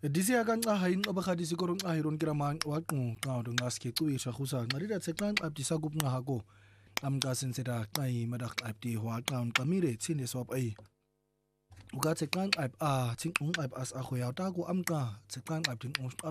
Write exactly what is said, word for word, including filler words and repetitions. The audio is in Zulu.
Disia kanca hain abakadi siguro nca hiron kiraman waqo qa do ngas ke tuwi sha khusa ngarida tseklan abdi sagup nga hago amqa senseda qai madak abdi wa qaun qamire tsine swap ai uga tseklan ab a tsing ung ab as a khoya ta ko amqa tseklan abdin